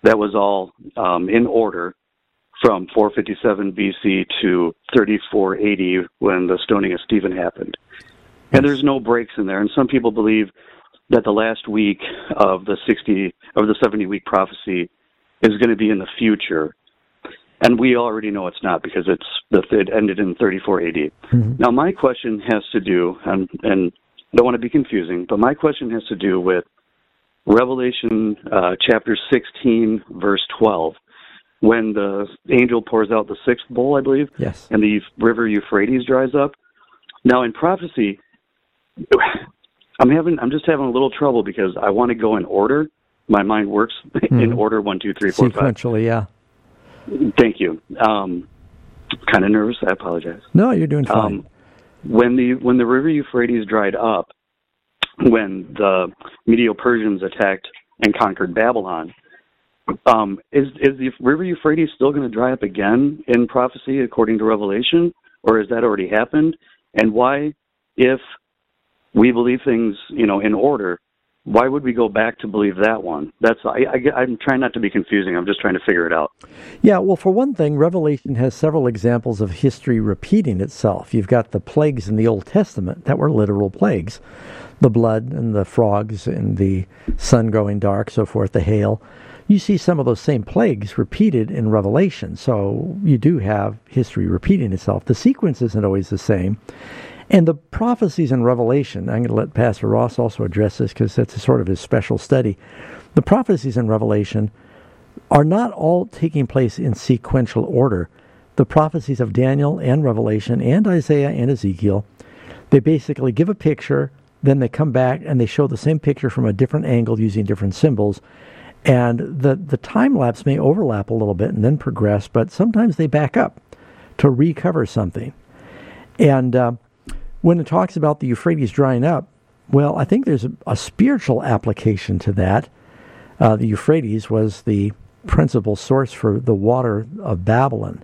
that was all in order from 457 BC to 3480 when the stoning of Stephen happened. And there's no breaks in there. And some people believe that the last week of the 70-week prophecy is going to be in the future. And we already know it's not, because it ended in 3480. Mm-hmm. Now, my question has to do, and I don't want to be confusing, but my question has to do with Revelation chapter 16, verse 12, when the angel pours out the sixth bowl, I believe, yes, and the river Euphrates dries up. Now, in prophecy, I'm just having a little trouble because I want to go in order. My mind works in order, 1, 2, 3, 4, 5. Sequentially, yeah. Thank you. Kind of nervous. I apologize. No, you're doing fine. When the river Euphrates dried up, when the Medo-Persians attacked and conquered Babylon, is the river Euphrates still going to dry up again in prophecy according to Revelation, or has that already happened? And why, if we believe things, in order, why would we go back to believe that one? I'm trying not to be confusing. I'm just trying to figure it out. Yeah, well, for one thing, Revelation has several examples of history repeating itself. You've got the plagues in the Old Testament that were literal plagues. The blood and the frogs and the sun growing dark, so forth, the hail. You see some of those same plagues repeated in Revelation. So you do have history repeating itself. The sequence isn't always the same. And the prophecies in Revelation, I'm going to let Pastor Ross also address this because that's sort of his special study. The prophecies in Revelation are not all taking place in sequential order. The prophecies of Daniel and Revelation and Isaiah and Ezekiel, they basically give a picture, then they come back and they show the same picture from a different angle using different symbols. And the time lapse may overlap a little bit and then progress, but sometimes they back up to recover something. And when it talks about the Euphrates drying up, well, I think there's a spiritual application to that. The Euphrates was the principal source for the water of Babylon.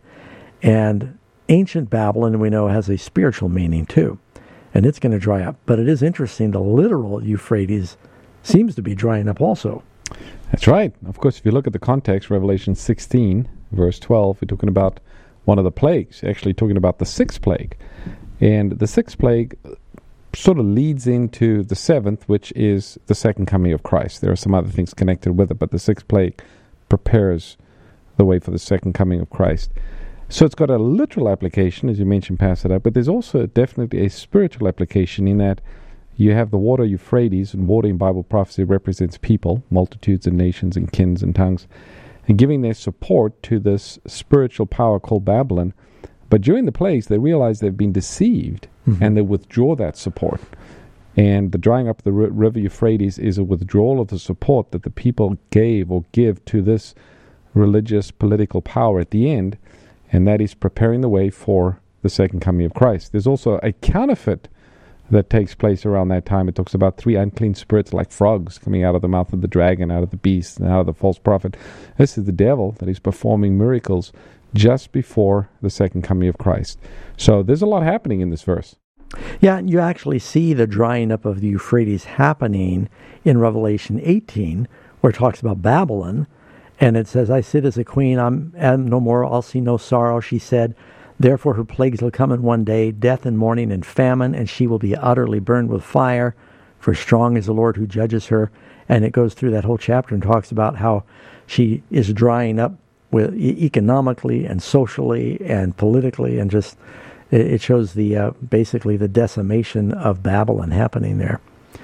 And ancient Babylon, we know, has a spiritual meaning too. And it's going to dry up. But it is interesting, the literal Euphrates seems to be drying up also. That's right. Of course, if you look at the context, Revelation 16, verse 12, we're talking about one of the plagues, actually talking about the sixth plague. And the sixth plague sort of leads into the seventh, which is the second coming of Christ. There are some other things connected with it, but the sixth plague prepares the way for the second coming of Christ. So it's got a literal application, as you mentioned, Pastor Doug, but there's also definitely a spiritual application in that you have the water Euphrates, and water in Bible prophecy represents people, multitudes and nations and kins and tongues, and giving their support to this spiritual power called Babylon. But during the plagues, they realize they've been deceived, and they withdraw that support. And the drying up of the river Euphrates is a withdrawal of the support that the people gave or give to this religious political power at the end, and that is preparing the way for the second coming of Christ. There's also a counterfeit that takes place around that time. It talks about 3 unclean spirits like frogs coming out of the mouth of the dragon, out of the beast, and out of the false prophet. This is the devil that is performing miracles just before the second coming of Christ. So there's a lot happening in this verse. Yeah, you actually see the drying up of the Euphrates happening in Revelation 18, where it talks about Babylon, and it says, I sit as a queen, I'm no more, I'll see no sorrow, she said. Therefore her plagues will come in one day, death and mourning and famine, and she will be utterly burned with fire, for strong is the Lord who judges her. And it goes through that whole chapter and talks about how she is drying up with economically and socially and politically, and just it shows the basically the decimation of Babylon happening there.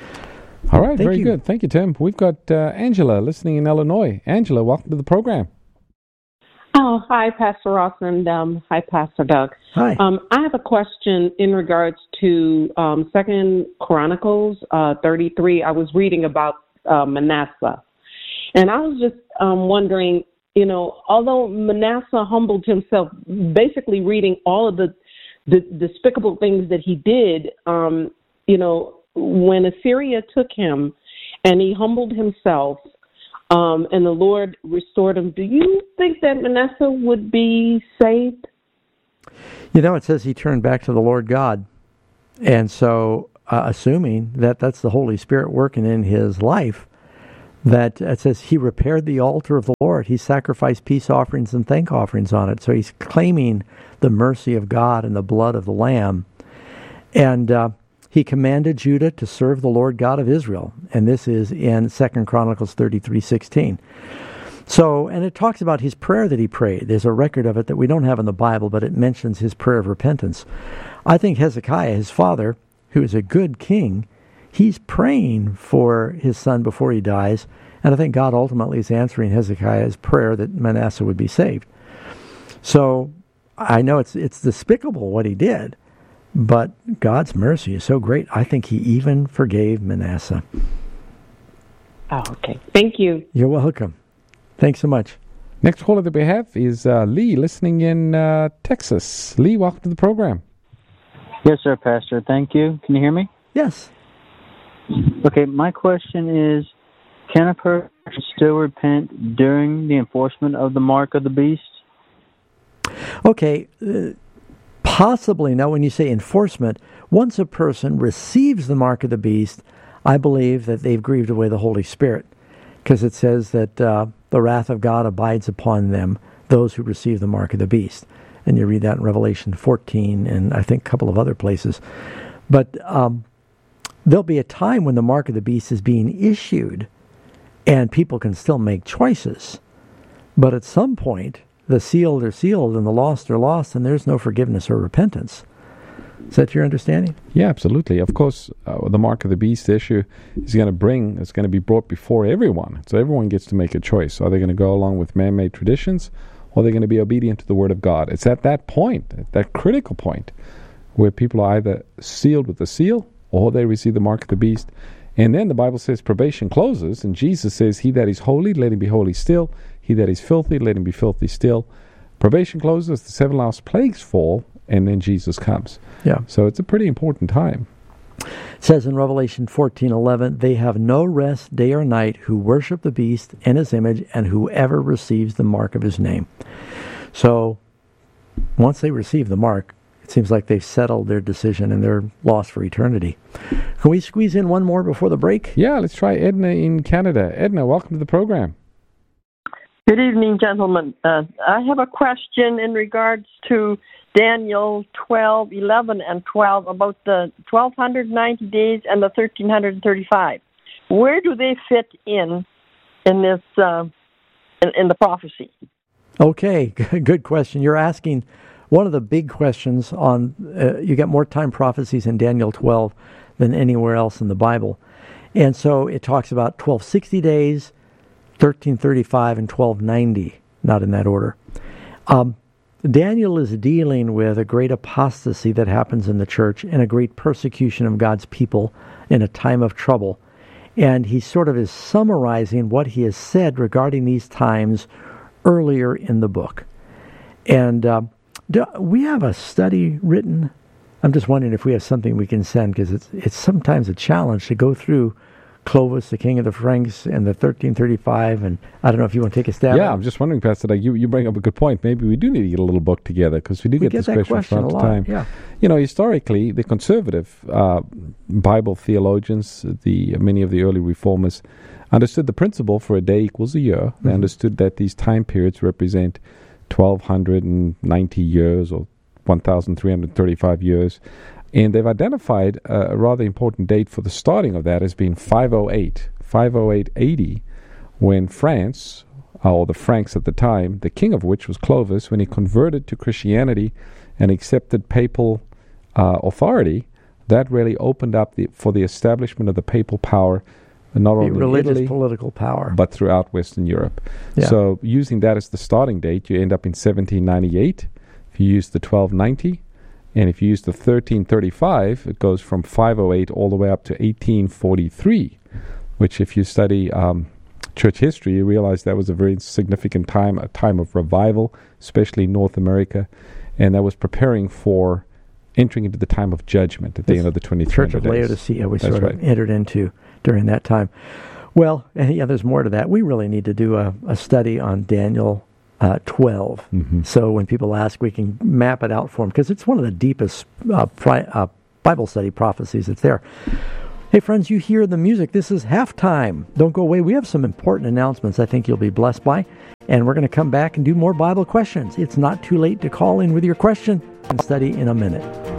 All right, very good. Thank you, Tim. We've got Angela listening in Illinois. Angela, welcome to the program. Oh, hi, Pastor Ross, and hi, Pastor Doug. Hi. I have a question in regards to 2 Chronicles 33. I was reading about Manasseh, and I was just wondering, although Manasseh humbled himself, basically reading all of the despicable things that he did, when Assyria took him and he humbled himself, and the Lord restored him, do you think that Manasseh would be saved? It says he turned back to the Lord God. And so, assuming that that's the Holy Spirit working in his life, that it says he repaired the altar of the Lord. He sacrificed peace offerings and thank offerings on it. So he's claiming the mercy of God and the blood of the Lamb. And he commanded Judah to serve the Lord God of Israel. And this is in 2 Chronicles 33:16. So, and it talks about his prayer that he prayed. There's a record of it that we don't have in the Bible, but it mentions his prayer of repentance. I think Hezekiah, his father, who is a good king, he's praying for his son before he dies, and I think God ultimately is answering Hezekiah's prayer that Manasseh would be saved. So I know it's despicable what he did, but God's mercy is so great. I think he even forgave Manasseh. Oh, okay. Thank you. You're welcome. Thanks so much. Next caller that we have is Lee, listening in Texas. Lee, welcome to the program. Yes, sir, Pastor. Thank you. Can you hear me? Yes. Okay, my question is, can a person still repent during the enforcement of the mark of the beast? Okay, possibly. Now, when you say enforcement, once a person receives the mark of the beast, I believe that they've grieved away the Holy Spirit, because it says that the wrath of God abides upon them, those who receive the mark of the beast. And you read that in Revelation 14 and I think a couple of other places. But there'll be a time when the mark of the beast is being issued and people can still make choices. But at some point, the sealed are sealed and the lost are lost, and there's no forgiveness or repentance. Is that your understanding? Yeah, absolutely. Of course, the mark of the beast issue is going to be brought before everyone. So everyone gets to make a choice. Are they going to go along with man-made traditions, or are they going to be obedient to the Word of God? It's at that point, at that critical point, where people are either sealed with the seal, or they receive the mark of the beast. And then the Bible says probation closes, and Jesus says, he that is holy, let him be holy still. He that is filthy, let him be filthy still. Probation closes, the 7 last plagues fall, and then Jesus comes. Yeah. So it's a pretty important time. It says in Revelation 14:11, they have no rest day or night who worship the beast and his image, and whoever receives the mark of his name. So once they receive the mark, it seems like they've settled their decision and they're lost for eternity. Can we squeeze in one more before the break? Yeah, let's try Edna in Canada. Edna, welcome to the program. Good evening, gentlemen. I have a question in regards to Daniel 12, 11, and 12 about the 1,290 days and the 1,335. Where do they fit in this in the prophecy? Okay, good question. You're asking one of the big questions on. You get more time prophecies in Daniel 12 than anywhere else in the Bible, and so it talks about 1,260 days, 1,335, and 1,290. Not in that order. Daniel is dealing with a great apostasy that happens in the church and a great persecution of God's people in a time of trouble. And he sort of is summarizing what he has said regarding these times earlier in the book. And we have a study written. I'm just wondering if we have something we can send, because it's sometimes a challenge to go through Clovis, the king of the Franks, and the 1335, and I don't know if you want to take a stab. Yeah, I'm just wondering, Pastor, you bring up a good point. Maybe we do need to get a little book together, because we get this question from time to time. Yeah. You know, historically, the conservative Bible theologians, many of the early reformers, understood the principle for a day equals a year. Mm-hmm. They understood that these time periods represent 1,290 years or 1,335 years. And they've identified a rather important date for the starting of that as being 508 AD, when France, or the Franks at the time, the king of which was Clovis, when he converted to Christianity and accepted papal authority, that really opened up for the establishment of the papal power, not only in Italy, political power, but throughout Western Europe. Yeah. So using that as the starting date, you end up in 1798. If you use the 1290, and if you use the 1335, it goes from 508 all the way up to 1843, which if you study church history, you realize that was a very significant time, a time of revival, especially in North America, and that was preparing for entering into the time of judgment at the end of the 23rd Church of Laodicea we That's sort of entered into during that time. Well, and yeah, there's more to that. We really need to do a study on Daniel 12. Mm-hmm. So when people ask, we can map it out for them, because it's one of the deepest Bible study prophecies that's there. Hey, friends, you hear the music. This is halftime. Don't go away. We have some important announcements I think you'll be blessed by. And we're going to come back and do more Bible questions. It's not too late to call in with your question and study in a minute.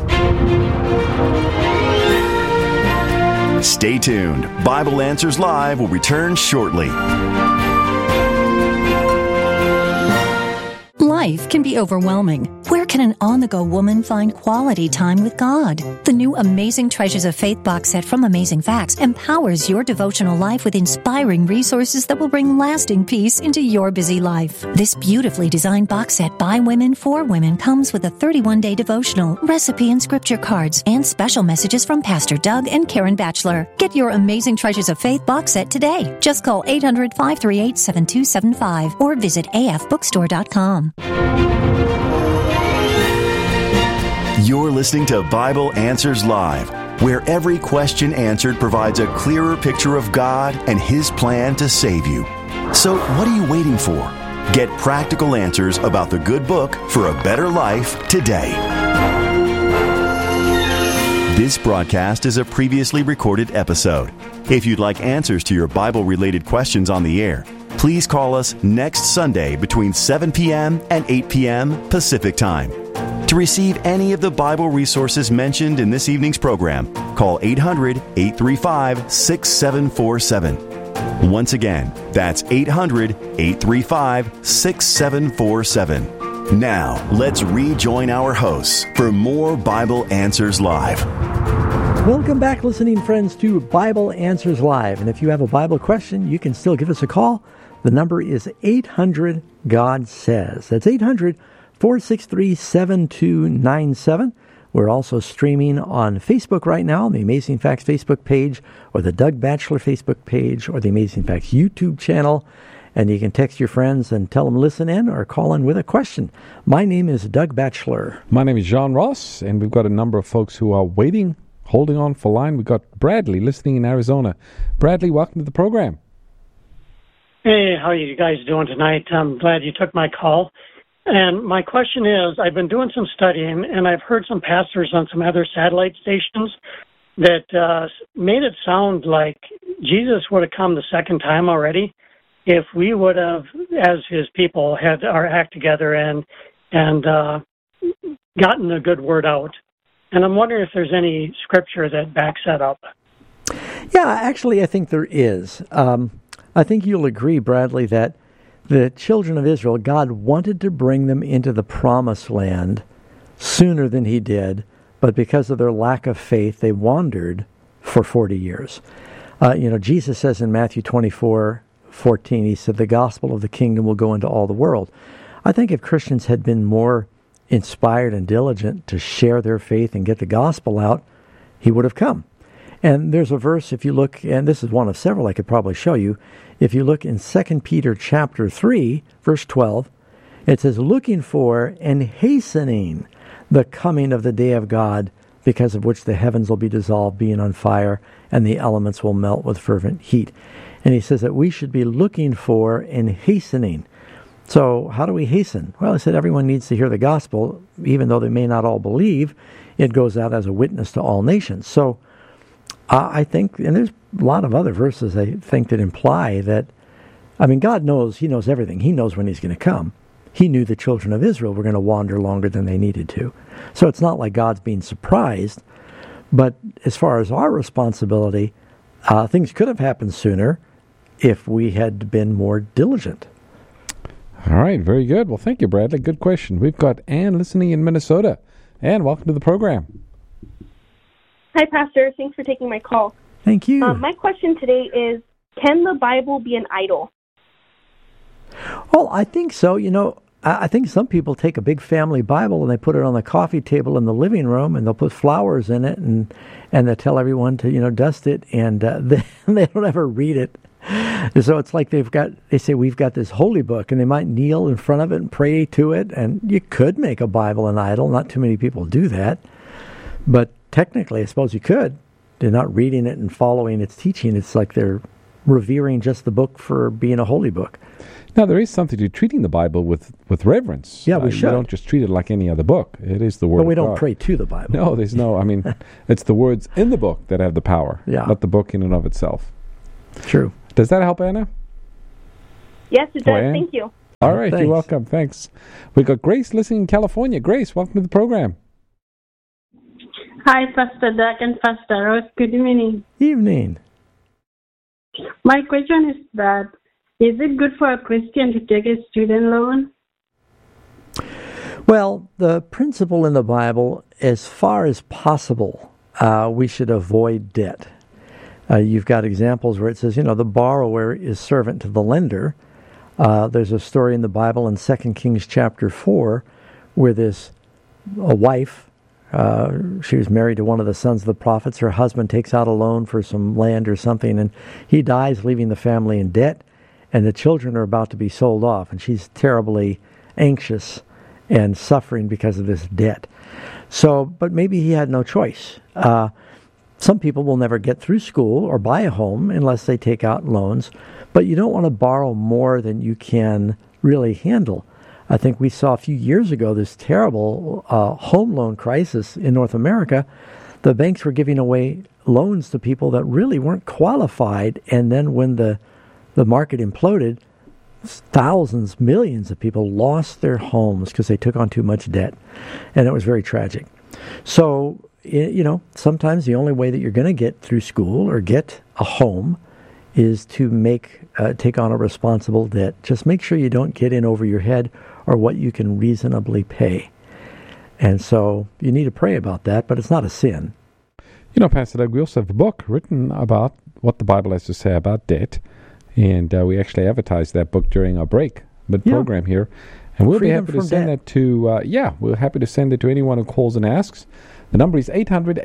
Stay tuned. Bible Answers Live will return shortly. Life can be overwhelming. Where can an on-the-go woman find quality time with God? The new Amazing Treasures of Faith box set from Amazing Facts empowers your devotional life with inspiring resources that will bring lasting peace into your busy life. This beautifully designed box set by women for women comes with a 31-day devotional, recipe and scripture cards, and special messages from Pastor Doug and Karen Batchelor. Get your Amazing Treasures of Faith box set today. Just call 800-538-7275 or visit afbookstore.com. You're listening to Bible Answers Live, where every question answered provides a clearer picture of God and His plan to save you. So what are you waiting for? Get practical answers about the good book for a better life today. This broadcast is a previously recorded episode. If you'd like answers to your Bible-related questions on the air, please call us next Sunday between 7 p.m. and 8 p.m. Pacific Time. To receive any of the Bible resources mentioned in this evening's program, call 800-835-6747. Once again, that's 800-835-6747. Now, let's rejoin our hosts for more Bible Answers Live. Welcome back, listening friends, to Bible Answers Live. And if you have a Bible question, you can still give us a call. The number is 800-GOD-SAYS. That's 800-463-7297. We're also streaming on Facebook right now, on the Amazing Facts Facebook page, or the Doug Batchelor Facebook page, or the Amazing Facts YouTube channel. And you can text your friends and tell them listen in or call in with a question. My name is Doug Batchelor. My name is John Ross, and we've got a number of folks who are waiting, holding on for line. We've got Bradley listening in Arizona. Bradley, welcome to the program. Hey, how are you guys doing tonight? I'm glad you took my call. And my question is, I've been doing some studying, and I've heard some pastors on some other satellite stations that made it sound like Jesus would have come the second time already if we would have, as his people, had our act together and gotten a good word out. And I'm wondering if there's any scripture that backs that up. Yeah, actually, I think there is. I think you'll agree, Bradley, that the children of Israel, God wanted to bring them into the promised land sooner than he did, but because of their lack of faith, they wandered for 40 years. Jesus says in Matthew 24:14, he said, the gospel of the kingdom will go into all the world. I think if Christians had been more inspired and diligent to share their faith and get the gospel out, he would have come. And there's a verse, if you look, and this is one of several I could probably show you, if you look in 2 Peter chapter 3, verse 12, it says, looking for and hastening the coming of the day of God, because of which the heavens will be dissolved, being on fire, and the elements will melt with fervent heat. And he says that we should be looking for and hastening. So how do we hasten? Well, I said everyone needs to hear the gospel, even though they may not all believe. It goes out as a witness to all nations. So I think, and there's a lot of other verses I think that imply that, God knows, he knows everything. He knows when he's going to come. He knew the children of Israel were going to wander longer than they needed to. So it's not like God's being surprised. But as far as our responsibility, things could have happened sooner if we had been more diligent. All right, very good. Well, thank you, Bradley. Good question. We've got Ann listening in Minnesota. Ann, welcome to the program. Hi, Pastor. Thanks for taking my call. Thank you. My question today is, can the Bible be an idol? Well, I think so. I think some people take a big family Bible and they put it on the coffee table in the living room, and they'll put flowers in it, and they tell everyone to, dust it, and they don't ever read it. So it's like they say, we've got this holy book, and they might kneel in front of it and pray to it, and you could make a Bible an idol. Not too many people do that. But technically, I suppose you could. They're not reading it and following its teaching. It's like they're revering just the book for being a holy book. Now, there is something to treating the Bible with reverence. Yeah, we should. We don't just treat it like any other book. It is the Word of God. But we don't pray to the Bible. No, there's no. I mean, it's the words in the book that have the power, not the book in and of itself. True. Does that help, Anna? Yes, it does. Anne? Thank you. All right, Thanks. you're welcome. Thanks. We've got Grace listening in California. Grace, welcome to the program. Hi, Pastor Doug and Pastor Rose. Good evening. Evening. My question is that, is it good for a Christian to take a student loan? Well, the principle in the Bible, as far as possible, we should avoid debt. You've got examples where it says, the borrower is servant to the lender. There's a story in the Bible in 2 Kings chapter 4 where a wife, she was married to one of the sons of the prophets. Her husband takes out a loan for some land or something, and he dies, leaving the family in debt, and the children are about to be sold off, and she's terribly anxious and suffering because of this debt. But maybe he had no choice. Some people will never get through school or buy a home unless they take out loans, but you don't want to borrow more than you can really handle. I think we saw a few years ago this terrible home loan crisis in North America. The banks were giving away loans to people that really weren't qualified, and then when the market imploded, thousands, millions of people lost their homes because they took on too much debt, and it was very tragic. So, sometimes the only way that you're going to get through school or get a home is to take on a responsible debt. Just make sure you don't get in over your head or what you can reasonably pay. And so you need to pray about that, but it's not a sin. Pastor Doug, we also have a book written about what the Bible has to say about debt. And we actually advertised that book during our break, program here. And we'll Freedom be happy to from send debt. that to, we're happy to send it to anyone who calls and asks. The number is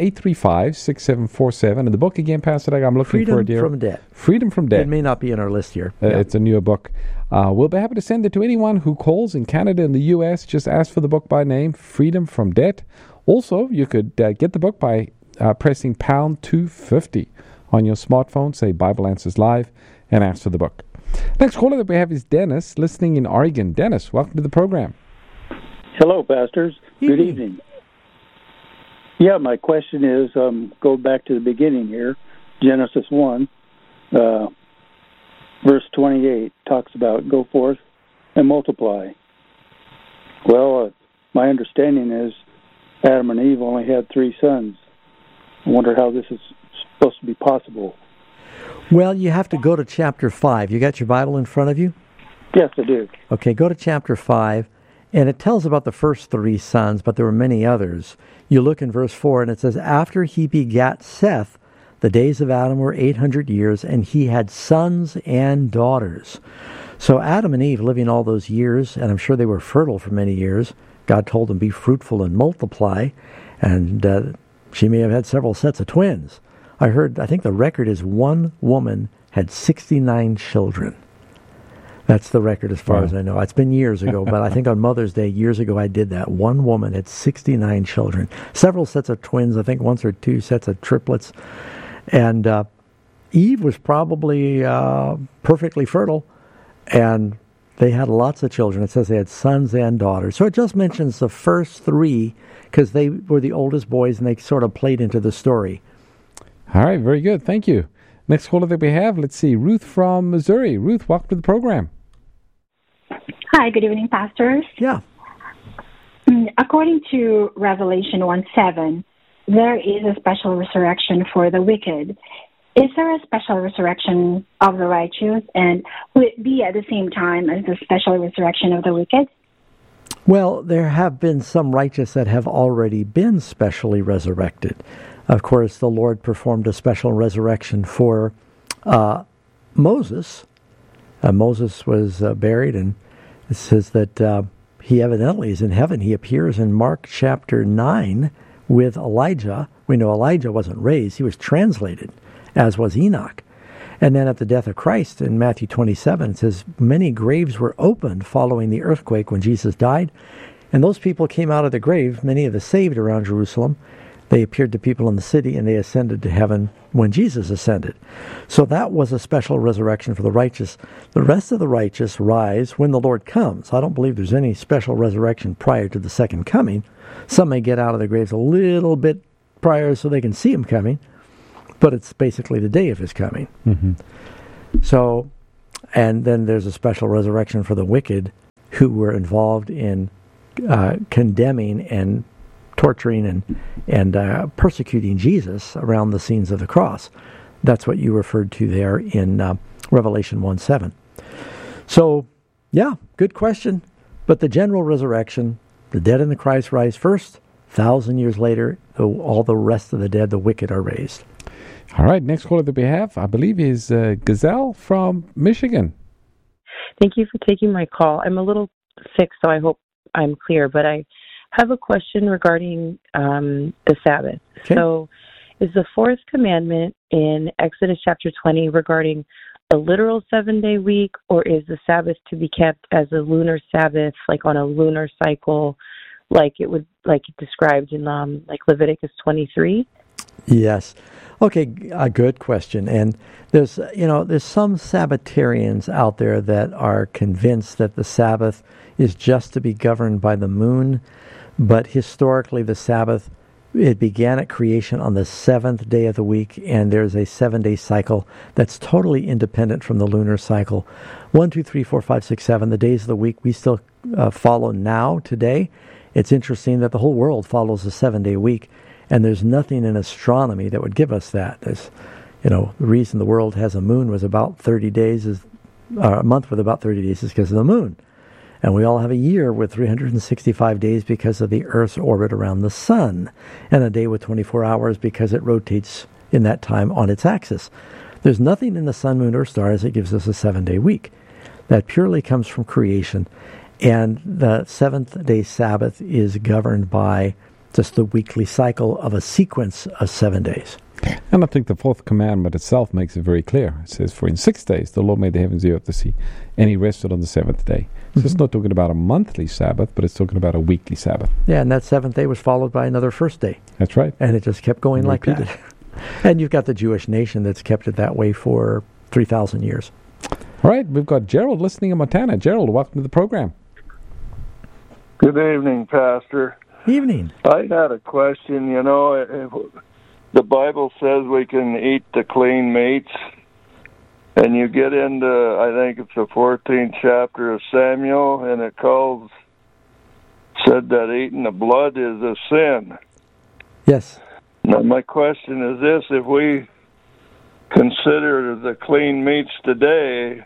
800-835-6747. And the book again, Pastor Doug, I'm looking for it here. Freedom from Debt. Freedom from Debt. It may not be in our list here. It's a newer book. We'll be happy to send it to anyone who calls in Canada and the U.S. Just ask for the book by name, Freedom from Debt. Also, you could get the book by pressing pound 250 on your smartphone, say Bible Answers Live, and ask for the book. Next caller that we have is Dennis, listening in Oregon. Dennis, welcome to the program. Hello, pastors. Good evening. Yeah, my question is, go back to the beginning here. Genesis 1, verse 28 talks about go forth and multiply. Well, my understanding is Adam and Eve only had 3 sons. I wonder how this is supposed to be possible. Well, you have to go to chapter 5. You got your Bible in front of you? Yes, I do. Okay, go to chapter 5, and it tells about the first 3 sons, but there were many others. You look in verse 4, and it says, after he begat Seth, the days of Adam were 800 years, and he had sons and daughters. So Adam and Eve, living all those years, and I'm sure they were fertile for many years, God told them, be fruitful and multiply, and she may have had several sets of twins. I think the record is one woman had 69 children. That's the record as far as I know. It's been years ago, but I think on Mother's Day, years ago, I did that. One woman had 69 children. Several sets of twins, I think once or 2 sets of triplets. And Eve was probably perfectly fertile, and they had lots of children. It says they had sons and daughters. So it just mentions the first 3 because they were the oldest boys, and they sort of played into the story. All right, very good. Thank you. Next caller that we have, let's see, Ruth from Missouri. Ruth, welcome to the program. Hi, good evening, pastors. Yeah. According to Revelation 1:7, there is a special resurrection for the wicked. Is there a special resurrection of the righteous, and will it be at the same time as the special resurrection of the wicked? Well, there have been some righteous that have already been specially resurrected. Of course, the Lord performed a special resurrection for Moses. Moses was buried, and it says that he evidently is in heaven. He appears in Mark chapter 9 with Elijah. We know Elijah wasn't raised. He was translated, as was Enoch. And then at the death of Christ in Matthew 27, it says, many graves were opened following the earthquake when Jesus died. And those people came out of the grave, many of the saved around Jerusalem. They appeared to people in the city, and they ascended to heaven when Jesus ascended. So that was a special resurrection for the righteous. The rest of the righteous rise when the Lord comes. I don't believe there's any special resurrection prior to the second coming. Some may get out of their graves a little bit prior so they can see him coming, but it's basically the day of his coming. Mm-hmm. So, and then there's a special resurrection for the wicked who were involved in condemning and torturing and persecuting Jesus around the scenes of the cross. That's what you referred to there in Revelation 1:7. So, yeah, good question. But the general resurrection, the dead in the Christ rise first. 1,000 years later, all the rest of the dead, the wicked, are raised. All right, next caller that we have, I believe, is Gazelle from Michigan. Thank you for taking my call. I'm a little sick, so I hope I'm clear, but I have a question regarding the Sabbath. Okay. So is the fourth commandment in Exodus chapter 20 regarding a literal 7-day week, or is the Sabbath to be kept as a lunar Sabbath, like on a lunar cycle, like it described in like Leviticus 23? Yes. Okay, a good question. And there's some Sabbatarians out there that are convinced that the Sabbath is just to be governed by the moon, but historically the Sabbath, it began at creation on the 7th day of the week, and there's a 7-day cycle that's totally independent from the lunar cycle. 1, 2, 3, 4, 5, 6, 7, the days of the week we still follow now, today. It's interesting that the whole world follows a 7-day week, and there's nothing in astronomy that would give us that. The reason the world has a moon was about 30 days, a month with about 30 days is because of the moon. And we all have a year with 365 days because of the Earth's orbit around the sun, and a day with 24 hours because it rotates in that time on its axis. There's nothing in the sun, moon, or stars that gives us a 7-day week. That purely comes from creation. And the 7th-day Sabbath is governed by just the weekly cycle of a sequence of 7 days. And I think the fourth commandment itself makes it very clear. It says, for in 6 days the Lord made the heavens, the earth, the sea, and he rested on the 7th day. So it's not talking about a monthly Sabbath, but it's talking about a weekly Sabbath. Yeah, and that 7th day was followed by another first day. That's right. And it just kept going like that. And you've got the Jewish nation that's kept it that way for 3,000 years. All right, we've got Gerald listening in Montana. Gerald, welcome to the program. Good evening, Pastor. Evening. I had a question. The Bible says we can eat the clean meats, and you get into, I think it's the 14th chapter of Samuel, and it said that eating the blood is a sin. Yes. Now, my question is this: if we consider the clean meats today,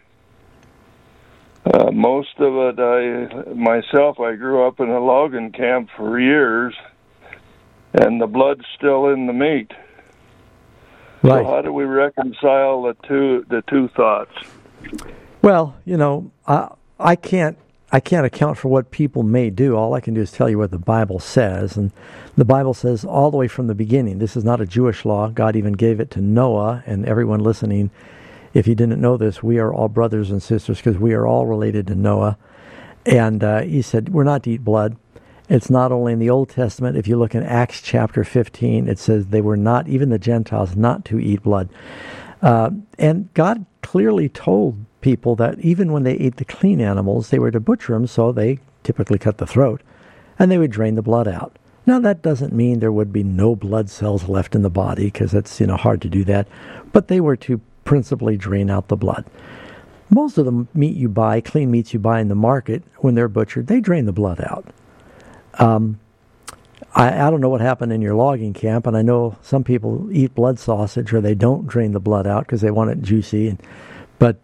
most of it, I grew up in a logging camp for years, and the blood's still in the meat. Right. So how do we reconcile the two thoughts? Well, I can't account for what people may do. All I can do is tell you what the Bible says, and the Bible says all the way from the beginning. This is not a Jewish law. God even gave it to Noah, and everyone listening, if you didn't know this, we are all brothers and sisters because we are all related to Noah. And he said, we're not to eat blood. It's not only in the Old Testament. If you look in Acts chapter 15, it says they were not, even the Gentiles, not to eat blood. And God clearly told people that even when they ate the clean animals, they were to butcher them, so they typically cut the throat, and they would drain the blood out. Now, that doesn't mean there would be no blood cells left in the body, because it's hard to do that, but they were to principally drain out the blood. Most of the meat you buy, clean meats you buy in the market, when they're butchered, they drain the blood out. I don't know what happened in your logging camp, and I know some people eat blood sausage or they don't drain the blood out because they want it juicy. But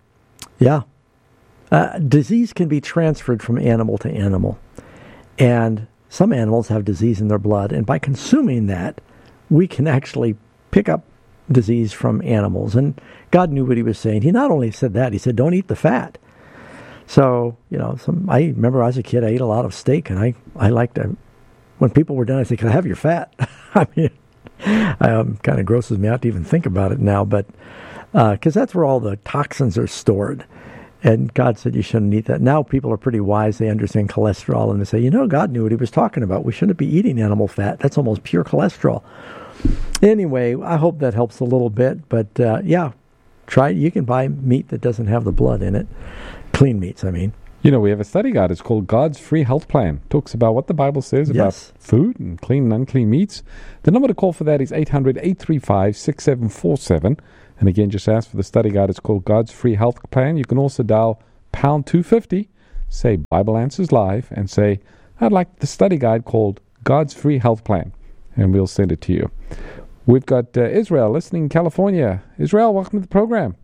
disease can be transferred from animal to animal. And some animals have disease in their blood, and by consuming that, we can actually pick up disease from animals. And God knew what he was saying. He not only said that, he said, don't eat the fat. So, I remember as a kid, I ate a lot of steak, and I liked to, when people were done, I said, can I have your fat? I mean, kind of grosses me out to even think about it now, but because that's where all the toxins are stored. And God said you shouldn't eat that. Now people are pretty wise. They understand cholesterol, and they say, God knew what he was talking about. We shouldn't be eating animal fat. That's almost pure cholesterol. Anyway, I hope that helps a little bit. But, try it. You can buy meat that doesn't have the blood in it. Clean meats, I mean. We have a study guide. It's called God's Free Health Plan. Talks about what the Bible says about food and clean and unclean meats. The number to call for that is 800-835-6747. And again, just ask for the study guide. It's called God's Free Health Plan. You can also dial pound 250, say Bible Answers Live, and say, I'd like the study guide called God's Free Health Plan. And we'll send it to you. We've got Israel listening in California. Israel, welcome to the program.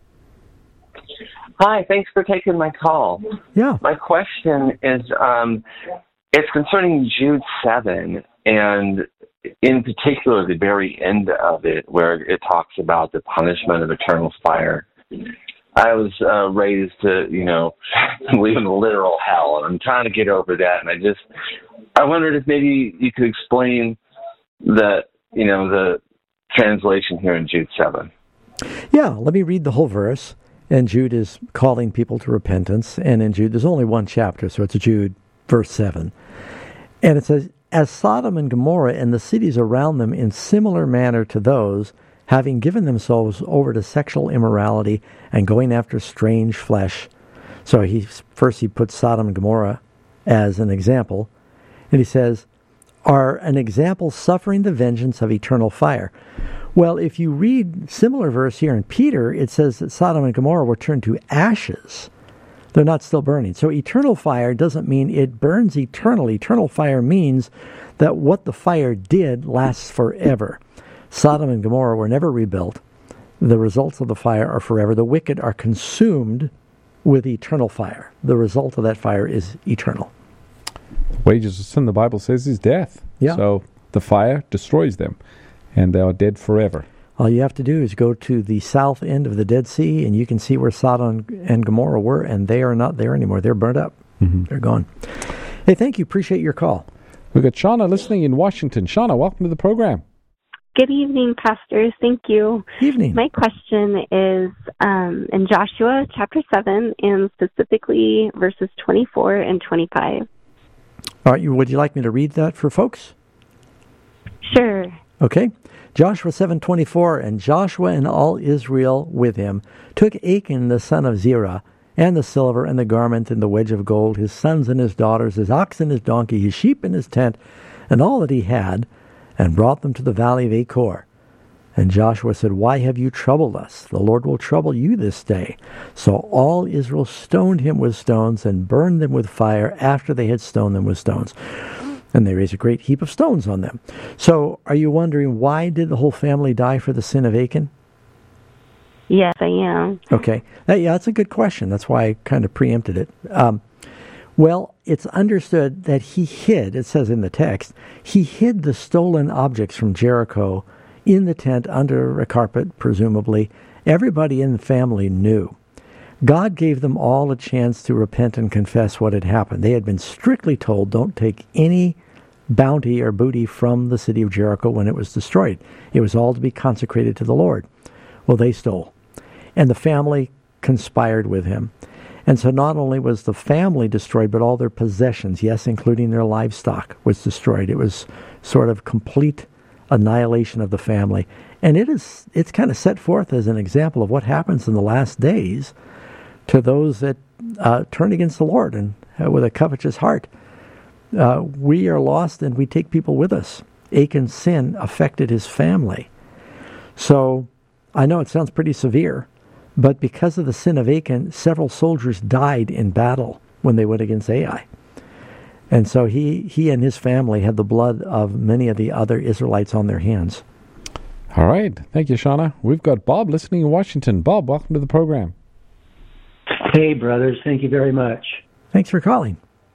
Hi, thanks for taking my call. Yeah. My question is, it's concerning Jude 7, and in particular the very end of it, where it talks about the punishment of eternal fire. I was raised to, believe in the literal hell, and I'm trying to get over that. And I wondered if maybe you could explain the translation here in Jude 7. Yeah, let me read the whole verse. And Jude is calling people to repentance. And in Jude, there's only one chapter, so it's Jude, verse 7. And it says, as Sodom and Gomorrah and the cities around them in similar manner to those, having given themselves over to sexual immorality and going after strange flesh. So he puts Sodom and Gomorrah as an example. And he says, are an example suffering the vengeance of eternal fire. Well, if you read similar verse here in Peter, it says that Sodom and Gomorrah were turned to ashes. They're not still burning. So eternal fire doesn't mean it burns eternally. Eternal fire means that what the fire did lasts forever. Sodom and Gomorrah were never rebuilt. The results of the fire are forever. The wicked are consumed with eternal fire. The result of that fire is eternal. Wages of sin, the Bible says, is death. Yeah. So the fire destroys them, and they are dead forever. All you have to do is go to the south end of the Dead Sea, and you can see where Sodom and Gomorrah were, and they are not there anymore. They're burnt up. Mm-hmm. They're gone. Hey, thank you. Appreciate your call. We've got Shauna listening in Washington. Shauna, welcome to the program. Good evening, pastors. Thank you. Evening. My question is in Joshua chapter 7, and specifically verses 24 and 25. All right, would you like me to read that for folks? Sure. Okay. Joshua 7:24, and Joshua and all Israel with him took Achan the son of Zerah, and the silver, and the garment, and the wedge of gold, his sons and his daughters, his ox and his donkey, his sheep and his tent, and all that he had, and brought them to the valley of Achor. And Joshua said, why have you troubled us? The Lord will trouble you this day. So all Israel stoned him with stones, and burned them with fire after they had stoned them with stones. And they raised a great heap of stones on them. So are you wondering, why did the whole family die for the sin of Achan? Yes, I am. Okay. That's a good question. That's why I kind of preempted it. Well, it's understood that he hid, it says in the text, he hid the stolen objects from Jericho in the tent under a carpet, presumably. Everybody in the family knew. God gave them all a chance to repent and confess what had happened. They had been strictly told, don't take any bounty or booty from the city of Jericho when it was destroyed. It was all to be consecrated to the Lord. Well, they stole. And the family conspired with him. And so not only was the family destroyed, but all their possessions, yes, including their livestock, was destroyed. It was sort of complete annihilation of the family. And it's kind of set forth as an example of what happens in the last days to those that turn against the Lord and with a covetous heart. We are lost and we take people with us. Achan's sin affected his family. So I know it sounds pretty severe, but because of the sin of Achan, several soldiers died in battle when they went against Ai. And so he and his family had the blood of many of the other Israelites on their hands. All right. Thank you, Shauna. We've got Bob listening in Washington. Bob, welcome to the program. Hey, brothers. Thank you very much. Thanks for calling.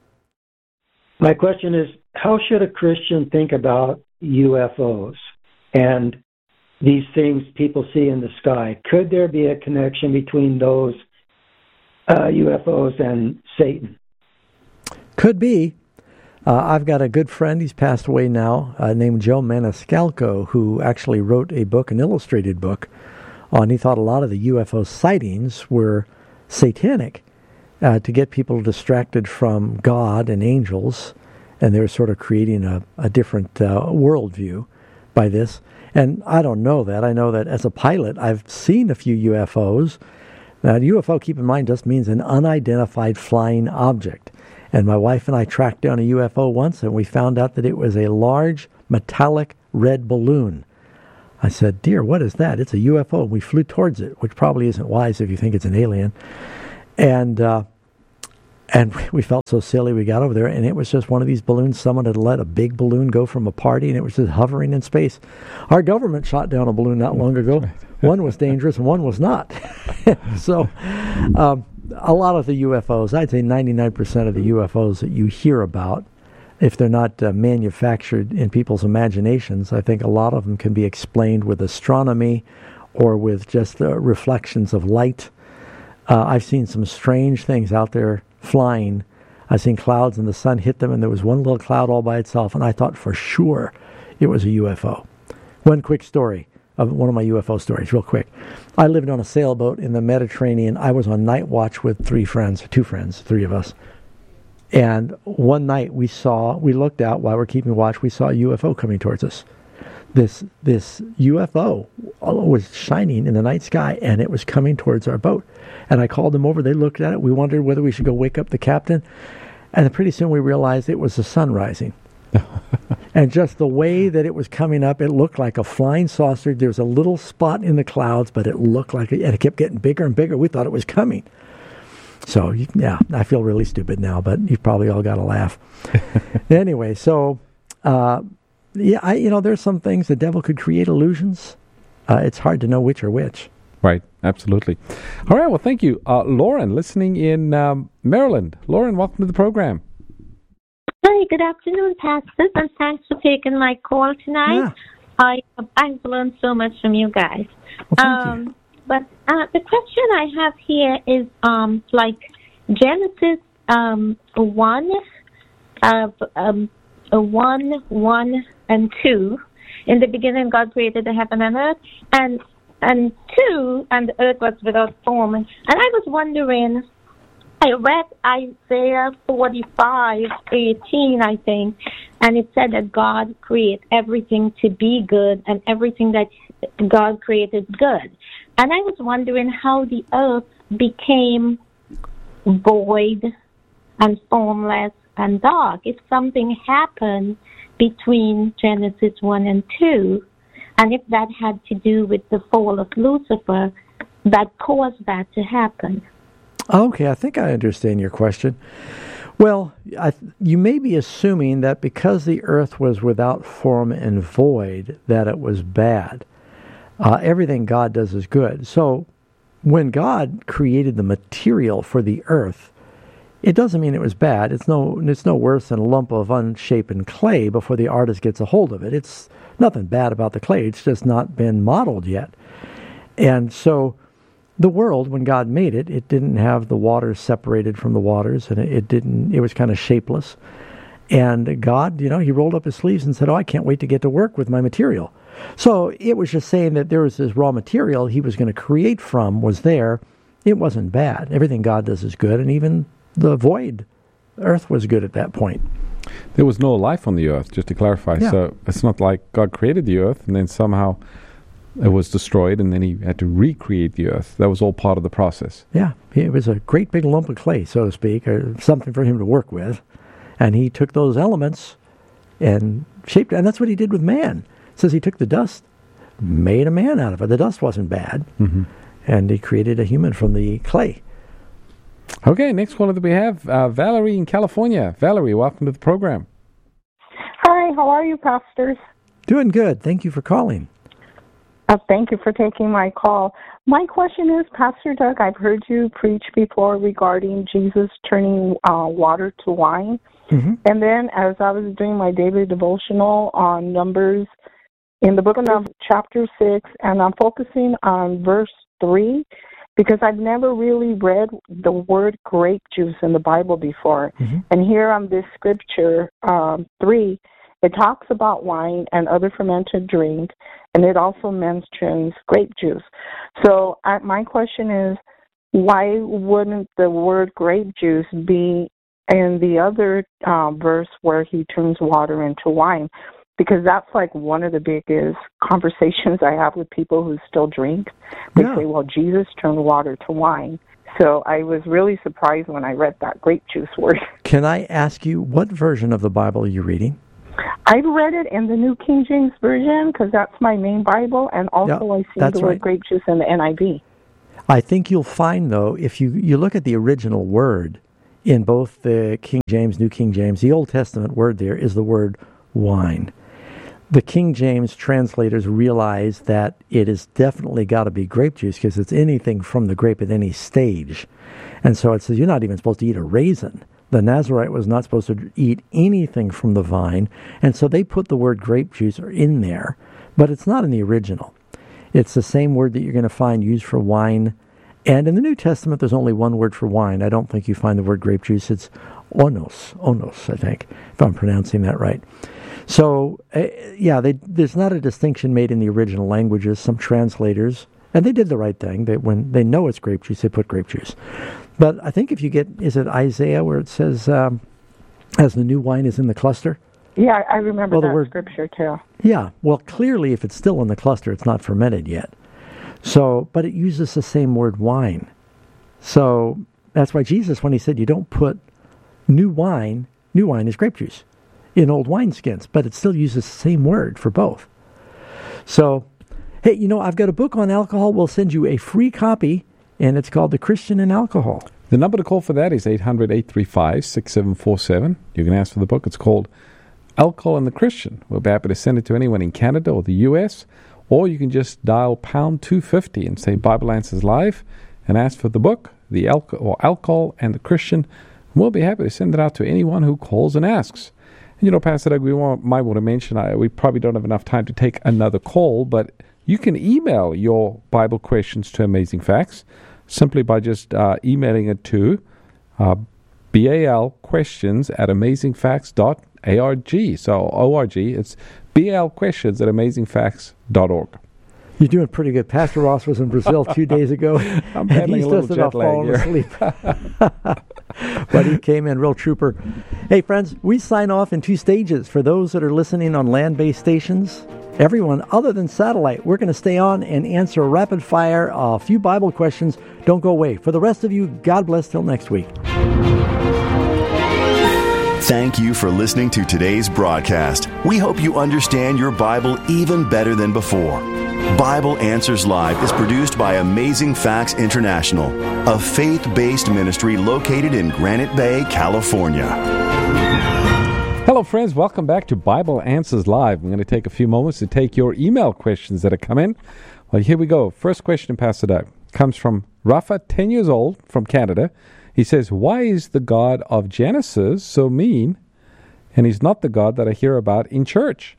My question is, how should a Christian think about UFOs and these things people see in the sky? Could there be a connection between those UFOs and Satan? Could be. I've got a good friend, he's passed away now, named Joe Maniscalco, who actually wrote a book, an illustrated book, on he thought a lot of the UFO sightings were satanic to get people distracted from God and angels, and they were sort of creating a different worldview by this. And I don't know that. I know that as a pilot, I've seen a few UFOs. Now, UFO, keep in mind, just means an unidentified flying object. And my wife and I tracked down a UFO once, and we found out that it was a large metallic red balloon. I said, "Dear, what is that?" "It's a UFO." We flew towards it, which probably isn't wise if you think it's an alien. And we felt so silly. We got over there, and it was just one of these balloons. Someone had let a big balloon go from a party, and it was just hovering in space. Our government shot down a balloon not long ago. One was dangerous, and one was not. So a lot of the UFOs, I'd say 99% of the UFOs that you hear about, if they're not manufactured in people's imaginations, I think a lot of them can be explained with astronomy or with just reflections of light. I've seen some strange things out there flying. I've seen clouds and the sun hit them, and there was one little cloud all by itself, and I thought for sure it was a UFO. One quick story of one of my UFO stories, real quick. I lived on a sailboat in the Mediterranean. I was on night watch with three of us. And one night we looked out while we're keeping watch, we saw a UFO coming towards us. This UFO was shining in the night sky, and it was coming towards our boat. And I called them over. They looked at it. We wondered whether we should go wake up the captain. And pretty soon we realized it was the sun rising. And just the way that it was coming up, it looked like a flying saucer. There was a little spot in the clouds, but it looked like it, and it kept getting bigger and bigger. We thought it was coming. So, yeah, I feel really stupid now, but you've probably all got to laugh. Anyway, so... there's some things the devil could create illusions. It's hard to know which are which. Right, absolutely. All right, well, thank you. Lauren, listening in Maryland. Lauren, welcome to the program. Hi, good afternoon, pastors, and thanks for taking my call tonight. Yeah. I've learned so much from you guys. Well, thank you. But the question I have here is like Genesis 1 and 2. In the beginning, God created the heaven and earth, and 2, and the earth was without form. And I was wondering, I read Isaiah 45:18, I think, and it said that God created everything to be good, and everything that God created good. And I was wondering how the earth became void and formless and dark. If something happened between Genesis 1 and 2, and if that had to do with the fall of Lucifer that caused that to happen. Okay, I think I understand your question. Well, you may be assuming that because the earth was without form and void, that it was bad. Everything God does is good. So when God created the material for the earth, it doesn't mean it was bad. It's no worse than a lump of unshapen clay before the artist gets a hold of it. It's nothing bad about the clay. It's just not been modeled yet. And so the world, when God made it, it didn't have the waters separated from the waters, and it was kind of shapeless. And God, he rolled up his sleeves and said, "Oh, I can't wait to get to work with my material." So it was just saying that there was this raw material he was going to create from was there. It wasn't bad. Everything God does is good, and even the void earth was good at that point. There was no life on the earth, just to clarify. Yeah. So it's not like God created the earth and then somehow it was destroyed and then he had to recreate the earth. That was all part of the process. Yeah, it was a great big lump of clay, so to speak, or something for him to work with. And he took those elements and shaped it. And that's what he did with man. It says he took the dust, made a man out of it. The dust wasn't bad. Mm-hmm. And he created a human from the clay. Okay, next caller that we have, Valerie in California. Valerie, welcome to the program. Hi, how are you, pastors? Doing good. Thank you for calling. Thank you for taking my call. My question is, Pastor Doug, I've heard you preach before regarding Jesus turning water to wine. Mm-hmm. And then as I was doing my daily devotional on Numbers in the book of Numbers, chapter 6, and I'm focusing on verse 3, because I've never really read the word grape juice in the Bible before. Mm-hmm. And here on this scripture, 3, it talks about wine and other fermented drink, and it also mentions grape juice. So my question is, why wouldn't the word grape juice be in the other verse where he turns water into wine? Because that's like one of the biggest conversations I have with people who still drink. They say, well, Jesus turned water to wine. So I was really surprised when I read that grape juice word. Can I ask you, what version of the Bible are you reading? I read it in the New King James Version because that's my main Bible, and also I see the word grape juice in the NIV. I think you'll find, though, if you look at the original word in both the King James, New King James, the Old Testament word there is the word wine. The King James translators realize that it has definitely got to be grape juice because it's anything from the grape at any stage. And so it says you're not even supposed to eat a raisin. The Nazarite was not supposed to eat anything from the vine. And so they put the word grape juice in there, but it's not in the original. It's the same word that you're going to find used for wine. And in the New Testament, there's only one word for wine. I don't think you find the word grape juice. It's onos, I think, if I'm pronouncing that right. So, there's not a distinction made in the original languages. Some translators, and they did the right thing, when they know it's grape juice, they put grape juice. But I think if you get, is it Isaiah where it says, as the new wine is in the cluster? Yeah, I remember that scripture too. Yeah, well, clearly if it's still in the cluster, it's not fermented yet. So, but it uses the same word wine. So that's why Jesus, when he said you don't put new wine is grape juice in old wineskins, but it still uses the same word for both. So, hey, I've got a book on alcohol. We'll send you a free copy, and it's called The Christian in Alcohol. The number to call for that is 800-835-6747. You can ask for the book. It's called Alcohol and the Christian. We'll be happy to send it to anyone in Canada or the U.S., or you can just dial pound 250 and say Bible Answers Live and ask for the book, the Alcohol and the Christian. We'll be happy to send it out to anyone who calls and asks. And Pastor Doug, might want to mention, we probably don't have enough time to take another call, but you can email your Bible questions to Amazing Facts simply by just emailing it to balquestions@amazingfacts.org. So org, it's balquestions@amazingfacts.org. You're doing pretty good. Pastor Ross was in Brazil 2 days ago. I'm having a little jet lag here. Asleep. But he came in, real trooper. Hey, friends, we sign off in 2 stages. For those that are listening on land-based stations, everyone other than satellite, we're going to stay on and answer rapid fire a few Bible questions. Don't go away. For the rest of you, God bless till next week. Thank you for listening to today's broadcast. We hope you understand your Bible even better than before. Bible Answers Live is produced by Amazing Facts International, a faith-based ministry located in Granite Bay, California. Hello, friends. Welcome back to Bible Answers Live. I'm going to take a few moments to take your email questions that have come in. Well, here we go. First question, Pastor Doug, comes from Rafa, 10 years old, from Canada. He says, why is the God of Genesis so mean, and he's not the God that I hear about in church?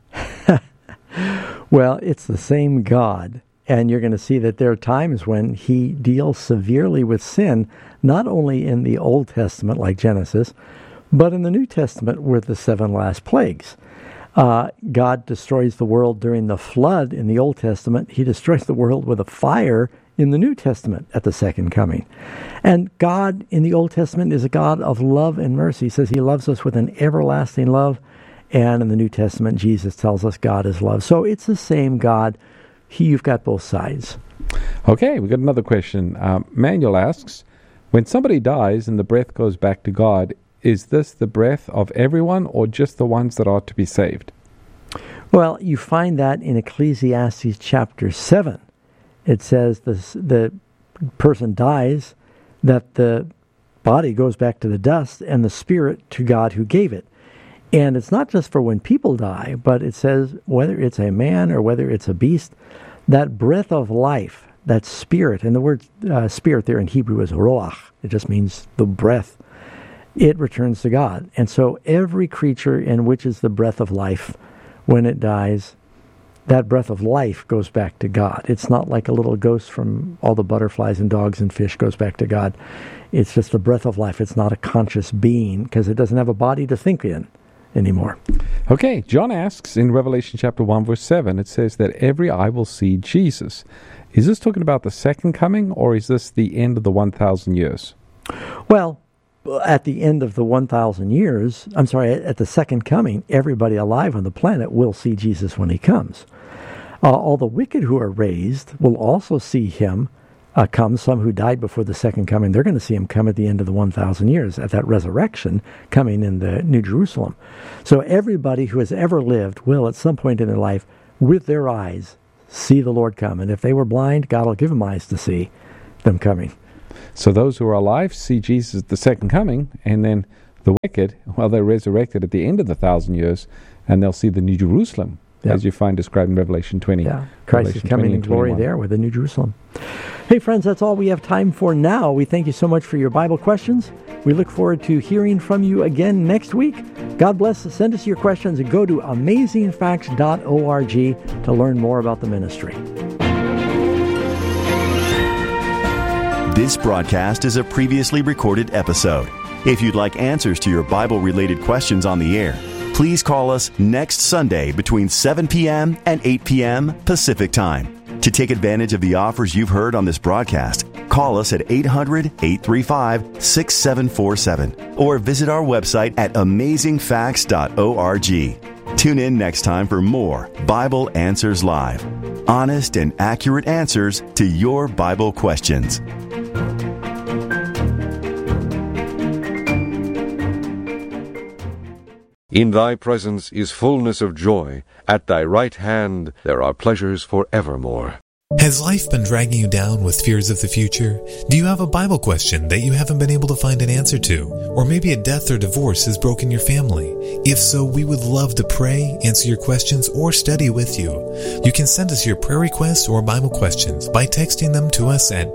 Well, it's the same God, and you're going to see that there are times when he deals severely with sin, not only in the Old Testament, like Genesis, but in the New Testament with the 7 last plagues. God destroys the world during the flood in the Old Testament. He destroys the world with a fire in the New Testament at the second coming. And God in the Old Testament is a God of love and mercy. He says he loves us with an everlasting love. And in the New Testament, Jesus tells us God is love. So it's the same God. You've got both sides. Okay, we got another question. Manuel asks, when somebody dies and the breath goes back to God, is this the breath of everyone or just the ones that are to be saved? Well, you find that in Ecclesiastes chapter 7. It says the person dies, that the body goes back to the dust and the spirit to God who gave it. And it's not just for when people die, but it says whether it's a man or whether it's a beast, that breath of life, that spirit, and the word spirit there in Hebrew is roach. It just means the breath. It returns to God. And so every creature in which is the breath of life, when it dies, that breath of life goes back to God. It's not like a little ghost from all the butterflies and dogs and fish goes back to God. It's just the breath of life. It's not a conscious being because it doesn't have a body to think in anymore. Okay, John asks in Revelation chapter 1, verse 7, it says that every eye will see Jesus. Is this talking about the second coming, or is this the end of the 1,000 years? Well, at the end of the 1,000 years, at the second coming, everybody alive on the planet will see Jesus when he comes. All the wicked who are raised will also see him come. Some who died before the second coming, they're going to see him come at the end of the 1,000 years, at that resurrection coming in the New Jerusalem. So everybody who has ever lived will, at some point in their life, with their eyes, see the Lord come. And if they were blind, God will give them eyes to see them coming. So those who are alive see Jesus at the second coming, and then the wicked, well, they're resurrected at the end of the 1,000 years, and they'll see the New Jerusalem, as you find described in Revelation 20. Yeah, Christ is coming in glory there with the New Jerusalem. Hey, friends, that's all we have time for now. We thank you so much for your Bible questions. We look forward to hearing from you again next week. God bless. Send us your questions and go to amazingfacts.org to learn more about the ministry. This broadcast is a previously recorded episode. If you'd like answers to your Bible-related questions on the air, please call us next Sunday between 7 p.m. and 8 p.m. Pacific Time. To take advantage of the offers you've heard on this broadcast, call us at 800-835-6747 or visit our website at amazingfacts.org. Tune in next time for more Bible Answers Live. Honest and accurate answers to your Bible questions. In thy presence is fullness of joy. At thy right hand there are pleasures forevermore. Has life been dragging you down with fears of the future? Do you have a Bible question that you haven't been able to find an answer to? Or maybe a death or divorce has broken your family? If so, we would love to pray, answer your questions, or study with you. You can send us your prayer requests or Bible questions by texting them to us at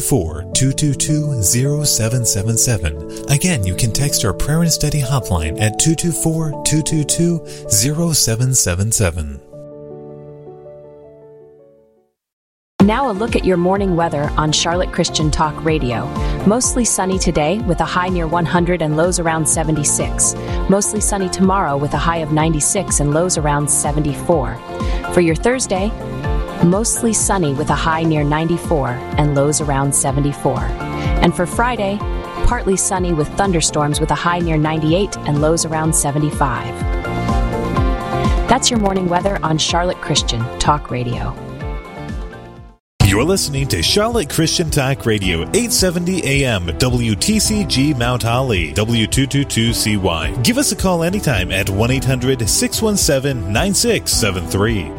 224-222-0777. Again, you can text our prayer and study hotline at 224-222-0777. Now a look at your morning weather on Charlotte Christian Talk Radio. Mostly sunny today with a high near 100 and lows around 76. Mostly sunny tomorrow with a high of 96 and lows around 74. For your Thursday, mostly sunny with a high near 94 and lows around 74. And for Friday, partly sunny with thunderstorms with a high near 98 and lows around 75. That's your morning weather on Charlotte Christian Talk Radio. You're listening to Charlotte Christian Talk Radio, 870 AM, WTCG Mount Holly, W222CY. Give us a call anytime at 1-800-617-9673.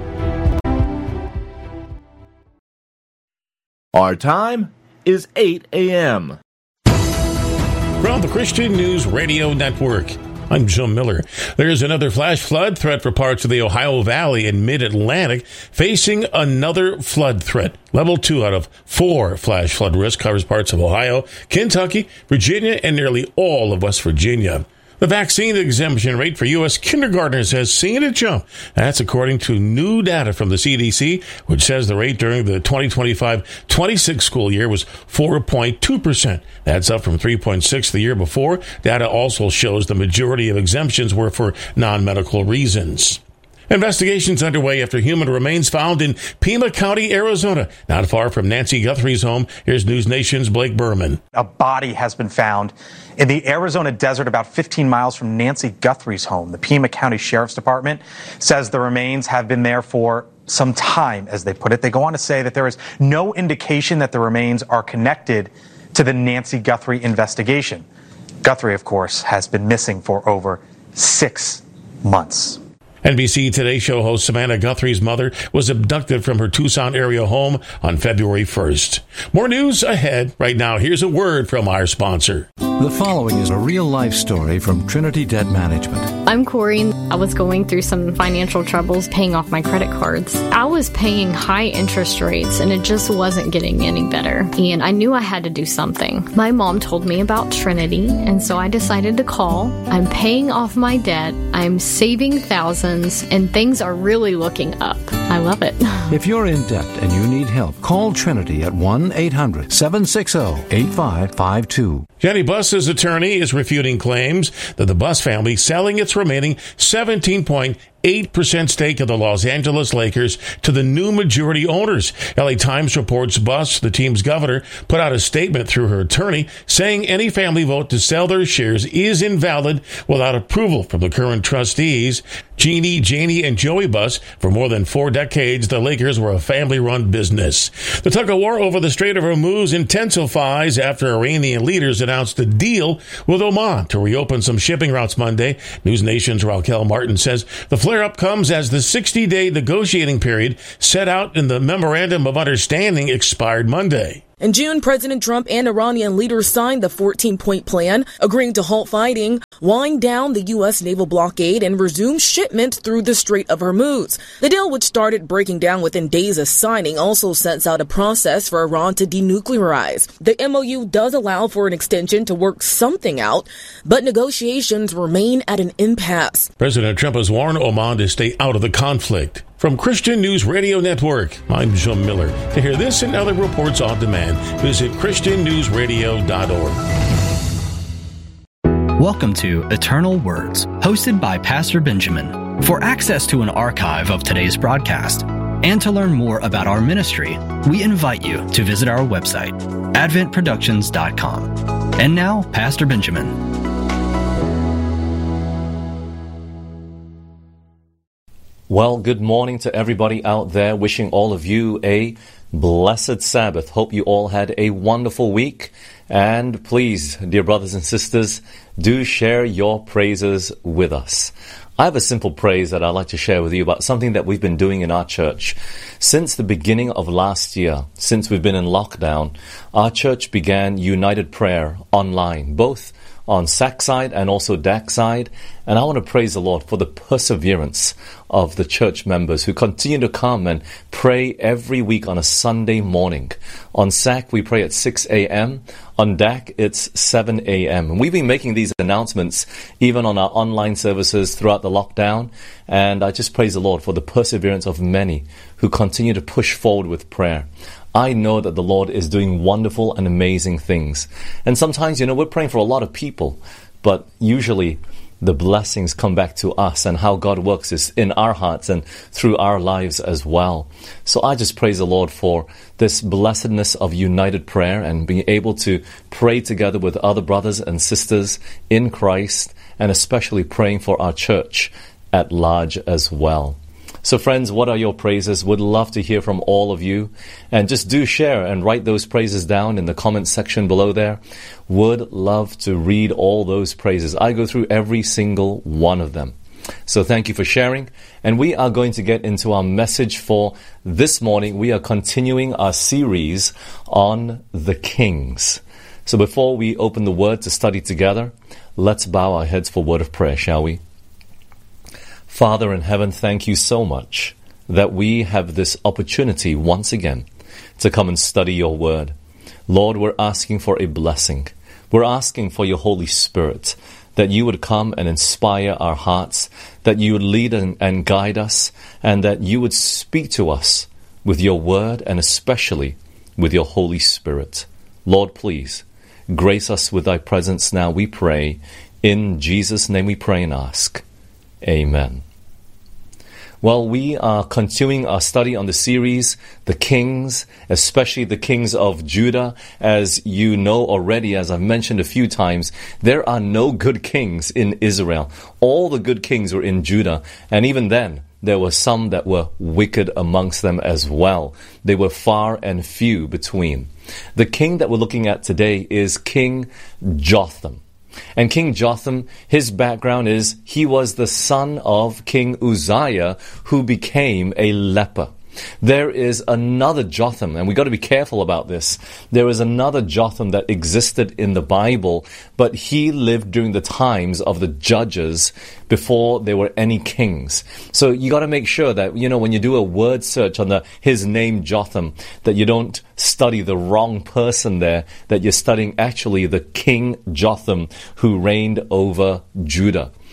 Our time is 8 a.m. From the Christian News Radio Network, I'm Jim Miller. There's another flash flood threat for parts of the Ohio Valley and Mid-Atlantic, facing another flood threat. Level 2 out of 4 flash flood risk covers parts of Ohio, Kentucky, Virginia, and nearly all of West Virginia. The vaccine exemption rate for U.S. kindergartners has seen a jump. That's according to new data from the CDC, which says the rate during the 2025-26 school year was 4.2%. That's up from 3.6% the year before. Data also shows the majority of exemptions were for non-medical reasons. Investigations underway after human remains found in Pima County, Arizona, not far from Nancy Guthrie's home. Here's News Nation's Blake Berman. A body has been found in the Arizona desert about 15 miles from Nancy Guthrie's home. The Pima County Sheriff's Department says the remains have been there for some time, as they put it. They go on to say that there is no indication that the remains are connected to the Nancy Guthrie investigation. Guthrie, of course, has been missing for over 6 months. NBC Today show host Savannah Guthrie's mother was abducted from her Tucson area home on February 1st. More news ahead. Right now, here's a word from our sponsor. The following is a real-life story from Trinity Debt Management. I'm Corey. I was going through some financial troubles paying off my credit cards. I was paying high interest rates, and it just wasn't getting any better. And I knew I had to do something. My mom told me about Trinity, and so I decided to call. I'm paying off my debt. I'm saving thousands, and things are really looking up. I love it. If you're in debt and you need help, call Trinity at 1-800-760-8552. Jenny Bus's attorney is refuting claims that the Bus family selling its remaining 17.8% stake of the Los Angeles Lakers to the new majority owners. LA Times reports Bus, the team's governor, put out a statement through her attorney saying any family vote to sell their shares is invalid without approval from the current trustees. Jeannie, Janie, and Joey Bus. For more than 4 decades, the Lakers were a family-run business. The tug-of-war over the Strait of Hormuz intensifies after Iranian leaders announced a deal with Oman to reopen some shipping routes Monday. News Nation's Raquel Martin says the flare-up comes as the 60-day negotiating period set out in the Memorandum of Understanding expired Monday. In June, President Trump and Iranian leaders signed the 14-point plan, agreeing to halt fighting, wind down the U.S. naval blockade, and resume shipment through the Strait of Hormuz. The deal, which started breaking down within days of signing, also sets out a process for Iran to denuclearize. The MOU does allow for an extension to work something out, but negotiations remain at an impasse. President Trump has warned Oman to stay out of the conflict. From Christian News Radio Network, I'm Jim Miller. To hear this and other reports on demand, visit ChristianNewsRadio.org. Welcome to Eternal Words, hosted by Pastor Benjamin. For access to an archive of today's broadcast and to learn more about our ministry, we invite you to visit our website, adventproductions.com. And now, Pastor Benjamin. Well, good morning to everybody out there. Wishing all of you a blessed Sabbath. Hope you all had a wonderful week. And please, dear brothers and sisters, do share your praises with us. I have a simple praise that I'd like to share with you about something that we've been doing in our church. Since the beginning of last year, since we've been in lockdown, our church began United Prayer online, both on SAC side and also DAC side. And I want to praise the Lord for the perseverance of the church members who continue to come and pray every week on a Sunday morning. On SAC, we pray at 6 a.m. On DAC, it's 7 a.m. And we've been making these announcements even on our online services throughout the lockdown. And I just praise the Lord for the perseverance of many who continue to push forward with prayer. I know that the Lord is doing wonderful and amazing things. And sometimes, we're praying for a lot of people, but usually the blessings come back to us, and how God works is in our hearts and through our lives as well. So I just praise the Lord for this blessedness of united prayer and being able to pray together with other brothers and sisters in Christ, and especially praying for our church at large as well. So friends, what are your praises? Would love to hear from all of you. And just do share and write those praises down in the comment section below there. Would love to read all those praises. I go through every single one of them. So thank you for sharing. And we are going to get into our message for this morning. We are continuing our series on the Kings. So before we open the Word to study together, let's bow our heads for a word of prayer, shall we? Father in heaven, thank you so much that we have this opportunity once again to come and study your word. Lord, we're asking for a blessing. We're asking for your Holy Spirit, that you would come and inspire our hearts, that you would lead and guide us, and that you would speak to us with your word and especially with your Holy Spirit. Lord, please grace us with thy presence now, we pray. In Jesus' name we pray and ask. Amen. Well, we are continuing our study on the series, The Kings, especially the kings of Judah. As you know already, as I've mentioned a few times, there are no good kings in Israel. All the good kings were in Judah. And even then, there were some that were wicked amongst them as well. They were far and few between. The king that we're looking at today is King Jotham. And King Jotham, his background is he was the son of King Uzziah, who became a leper. There is another Jotham, and we've got to be careful about this. There is another Jotham that existed in the Bible, but he lived during the times of the judges before there were any kings. So you got to make sure that, when you do a word search on his name Jotham, that you don't study the wrong person there, that you're studying actually the King Jotham who reigned over Judah.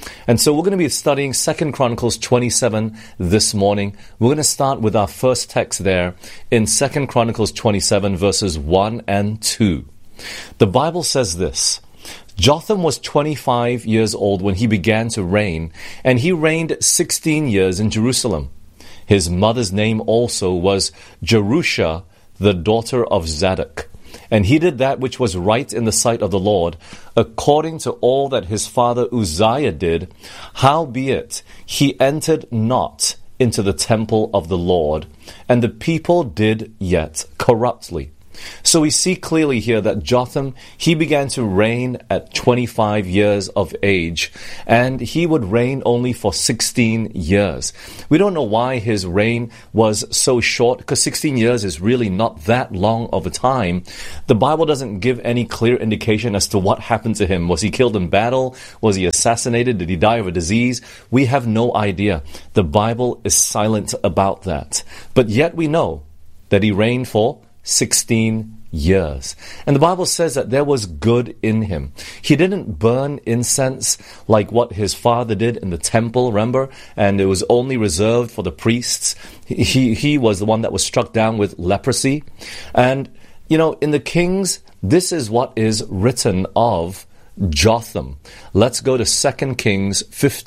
And so we're going to be studying 2 Chronicles 27 this morning. We're going to start with our first text there in 2 Chronicles 27 verses 1 and 2. The Bible says this: Jotham was 25 years old when he began to reign, and he reigned 16 years in Jerusalem. His mother's name also was Jerusha, the daughter of Zadok. And he did that which was right in the sight of the Lord, according to all that his father Uzziah did. Howbeit, he entered not into the temple of the Lord, and the people did yet corruptly. So we see clearly here that Jotham, he began to reign at 25 years of age, and he would reign only for 16 years. We don't know why his reign was so short, because 16 years is really not that long of a time. The Bible doesn't give any clear indication as to what happened to him. Was he killed in battle? Was he assassinated? Did he die of a disease? We have no idea. The Bible is silent about that. But yet we know that he reigned for 16 years. And the Bible says that there was good in him. He didn't burn incense like what his father did in the temple, remember? And it was only reserved for the priests. He was the one that was struck down with leprosy. And, you know, in the Kings, this is what is written of Jotham. Let's go to 2 Kings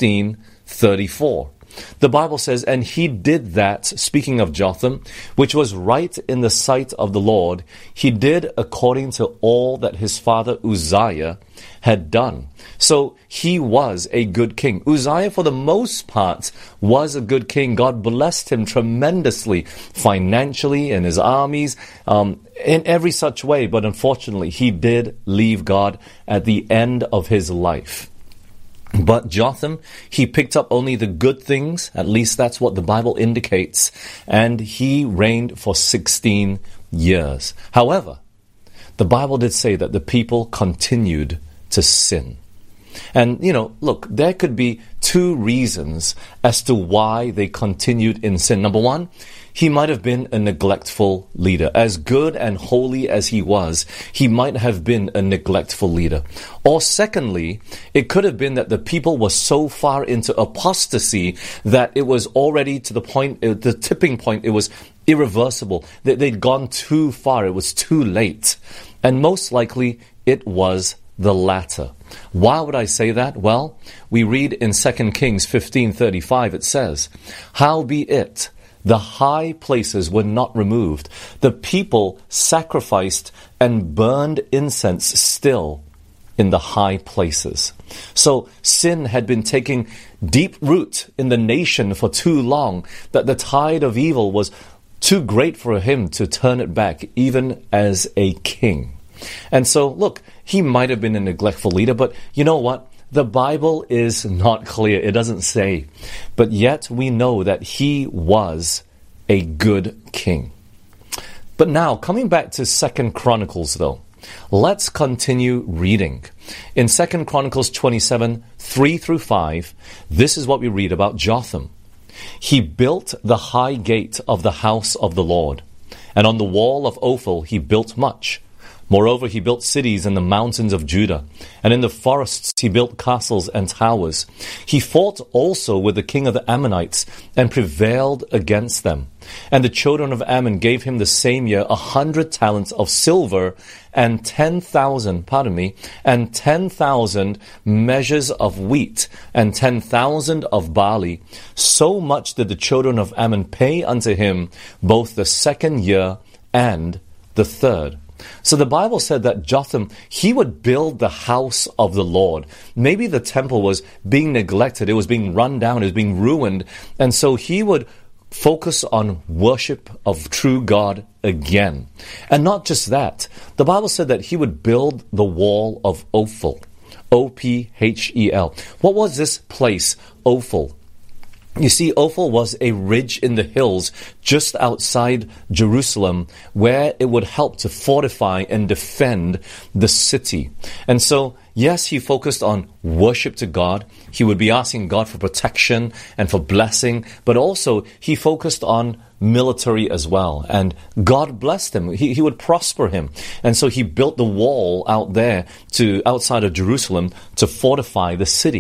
15:34. The Bible says, and he did that, speaking of Jotham, which was right in the sight of the Lord. He did according to all that his father Uzziah had done. So he was a good king. Uzziah, for the most part, was a good king. God blessed him tremendously, financially, in his armies, in every such way. But unfortunately, he did leave God at the end of his life. But Jotham, he picked up only the good things, at least that's what the Bible indicates, and he reigned for 16 years. However, the Bible did say that the people continued to sin. And, you know, look, there could be two reasons as to why they continued in sin. Number one, he might have been a neglectful leader. As good and holy as he was, he might have been a neglectful leader. Or secondly, it could have been that the people were so far into apostasy that it was already to the point, the tipping point, it was irreversible. They'd gone too far. It was too late. And most likely, it was the latter. Why would I say that? Well, we read in 2 Kings 15:35, it says, Howbeit, the high places were not removed. The people sacrificed and burned incense still in the high places. So sin had been taking deep root in the nation for too long, that the tide of evil was too great for him to turn it back, even as a king. And so, look, he might have been a neglectful leader, but you know what? The Bible is not clear. It doesn't say. But yet we know that he was a good king. But now, coming back to 2 Chronicles, though, let's continue reading. In 2 Chronicles 27, 3-5, this is what we read about Jotham. He built the high gate of the house of the Lord, and on the wall of Ophel he built much. Moreover, he built cities in the mountains of Judah, and in the forests he built castles and towers. He fought also with the king of the Ammonites, and prevailed against them. And the children of Ammon gave him the same year 100 talents of silver, and 10,000 measures of wheat, and 10,000 of barley. So much did the children of Ammon pay unto him, both the second year and the third. So the Bible said that Jotham, he would build the house of the Lord. Maybe the temple was being neglected. It was being run down. It was being ruined. And so he would focus on worship of true God again. And not just that. The Bible said that he would build the wall of Ophel. O-P-H-E-L. What was this place, Ophel? You see, Ophel was a ridge in the hills just outside Jerusalem where it would help to fortify and defend the city. And so, yes, he focused on worship to God. He would be asking God for protection and for blessing, but also he focused on military as well. And God blessed him. He would prosper him. And so he built the wall out there outside of Jerusalem to fortify the city.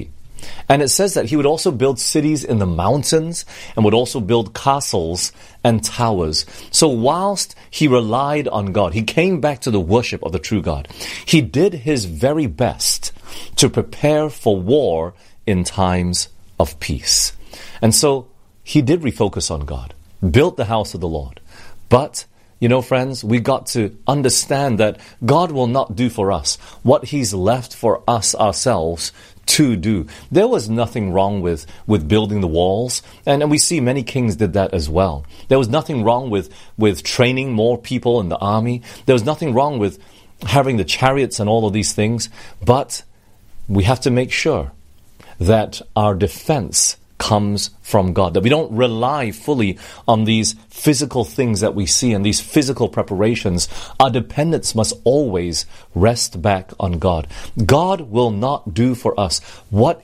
And it says that he would also build cities in the mountains and would also build castles and towers. So whilst he relied on God, he came back to the worship of the true God. He did his very best to prepare for war in times of peace. And so he did refocus on God, built the house of the Lord. But you know, friends, we got to understand that God will not do for us what he's left for us ourselves to do. There was nothing wrong with building the walls, and we see many kings did that as well. There was nothing wrong with training more people in the army. There was nothing wrong with having the chariots and all of these things, but we have to make sure that our defense comes from God, that we don't rely fully on these physical things that we see and these physical preparations. Our dependence must always rest back on God. God will not do for us what